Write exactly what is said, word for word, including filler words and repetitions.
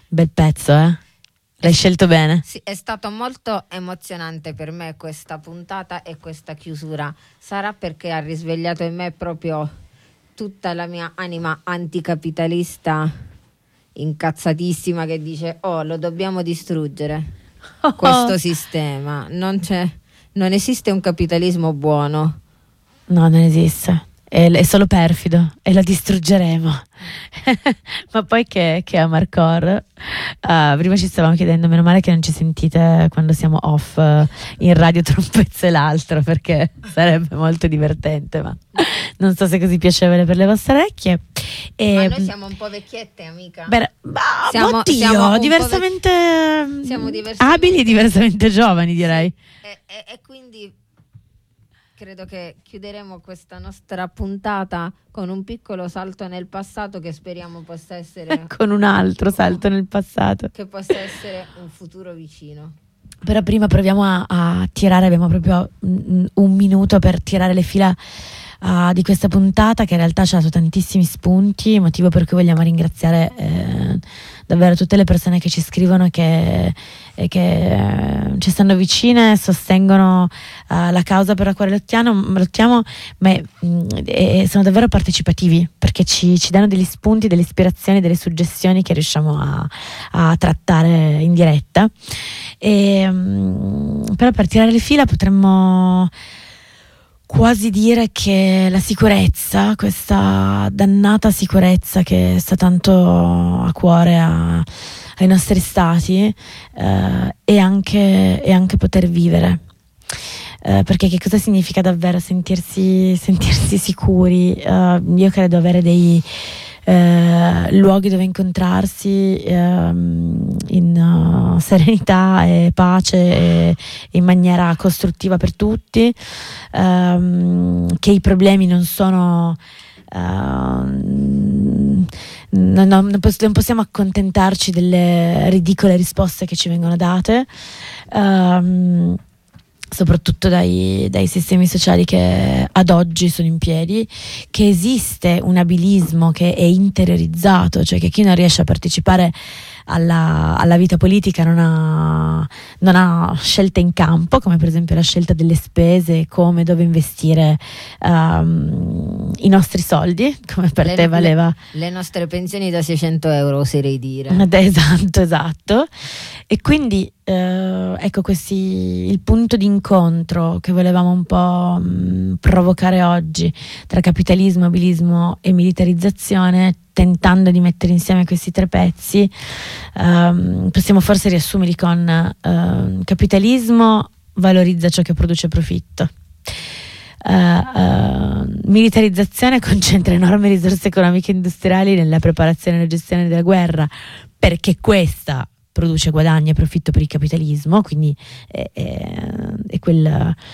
Bel pezzo, eh? L'hai scelto bene? Sì, è stato molto emozionante per me questa puntata e questa chiusura. Sarà perché ha risvegliato in me proprio tutta la mia anima anticapitalista incazzatissima che dice: oh, lo dobbiamo distruggere Oh. questo sistema. Non c'è, non esiste un capitalismo buono. No, non esiste. È, è solo perfido e lo distruggeremo. Ma poi che, che a Marcor, uh, prima ci stavamo chiedendo, meno male che non ci sentite quando siamo off uh, in radio tra un pezzo e l'altro, perché sarebbe molto divertente, ma non so se è così piacevole per le vostre orecchie. E, ma noi siamo un po' vecchiette, amica. Beh, ma siamo, oddio, siamo diversamente, vec- siamo diversamente abili e diversamente giovani, direi. E, e, e quindi credo che chiuderemo questa nostra puntata con un piccolo salto nel passato che speriamo possa essere con un altro salto nel passato che possa essere un futuro vicino. Però prima proviamo a, a tirare, abbiamo proprio un, un minuto per tirare le fila uh, di questa puntata, che in realtà ci ha dato tantissimi spunti, motivo per cui vogliamo ringraziare eh, davvero tutte le persone che ci scrivono e che, e che eh, ci stanno vicine, sostengono uh, la causa per la quale lottiamo, lottiamo ma mh, e sono davvero partecipativi, perché ci, ci danno degli spunti, delle ispirazioni, delle suggestioni che riusciamo a, a trattare in diretta. E, mh, però per tirare le fila potremmo quasi dire che la sicurezza, questa dannata sicurezza che sta tanto a cuore a, ai nostri stati, eh, e anche, e anche poter vivere. Eh, perché che cosa significa davvero sentirsi, sentirsi sicuri? Eh, io credo avere dei eh, luoghi dove incontrarsi eh, in uh, serenità e pace e in maniera costruttiva per tutti, ehm, che i problemi non sono uh, non, non, non possiamo accontentarci delle ridicole risposte che ci vengono date, um, soprattutto dai, dai sistemi sociali che ad oggi sono in piedi, che esiste un abilismo che è interiorizzato, cioè che chi non riesce a partecipare alla, alla vita politica non ha, non ha scelte in campo, come per esempio la scelta delle spese, come, dove investire um, i nostri soldi, come per le, te valeva le, le nostre pensioni da seicento euro, oserei dire. Esatto, esatto. E quindi eh, ecco, questi, il punto di incontro che volevamo un po' mh, provocare oggi tra capitalismo, abilismo e militarizzazione, tentando di mettere insieme questi tre pezzi, ehm, possiamo forse riassumerli con eh, capitalismo valorizza ciò che produce profitto, Uh, uh, militarizzazione concentra enormi risorse economiche e industriali nella preparazione e nella gestione della guerra, perché questa produce guadagni e profitto per il capitalismo, quindi è, è, è quel,